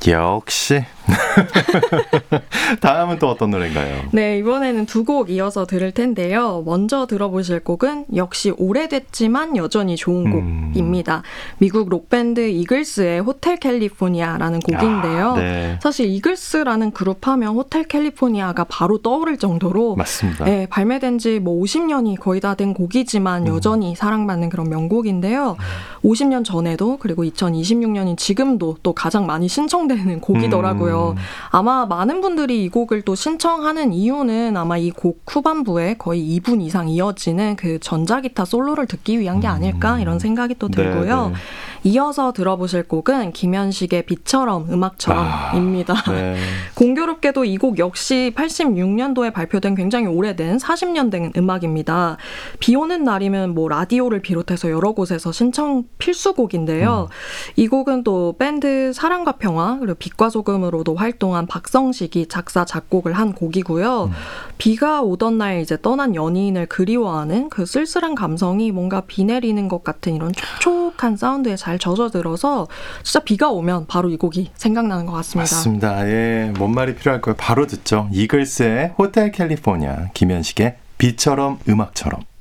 역시. 다음은 또 어떤 노래인가요? 네, 이번에는 두 곡 이어서 들을 텐데요. 먼저 들어보실 곡은 역시 오래됐지만 여전히 좋은 곡입니다. 미국 록밴드 이글스의 호텔 캘리포니아라는 곡인데요. 네. 사실 이글스라는 그룹 하면 호텔 캘리포니아가 바로 떠오를 정도로 맞습니다. 네, 발매된 지 뭐 50년이 거의 다 된 곡이지만 여전히 사랑받는 그런 명곡인데요. 50년 전에도 그리고 2026년인 지금도 또 가장 많이 신청되는 곡이더라고요. 아마 많은 분들이 이 곡을 또 신청하는 이유는 아마 이 곡 후반부에 거의 2분 이상 이어지는 그 전자기타 솔로를 듣기 위한 게 아닐까 이런 생각이 또 들고요. 네. 이어서 들어보실 곡은 김현식의 비처럼 음악처럼입니다. 네. 공교롭게도 이 곡 역시 86년도에 발표된 굉장히 오래된 40년 된 음악입니다. 비 오는 날이면 뭐 라디오를 비롯해서 여러 곳에서 신청 필수곡인데요. 이 곡은 또 밴드 사랑과 평화 그리고 빛과 소금으로도 활동한 박성식이 작사 작곡을 한 곡이고요. 비가 오던 날 이제 떠난 연인을 그리워하는 그 쓸쓸한 감성이 뭔가 비 내리는 것 같은 이런 촉촉한 사운드에 잘 젖어들어서 진짜 비가 오면 바로 이 곡이 생각나는 것 같습니다. 맞습니다. 예, 뭔 말이 필요할 거예요. 바로 듣죠. 이글스의 호텔 캘리포니아, 김현식의 비처럼 음악처럼.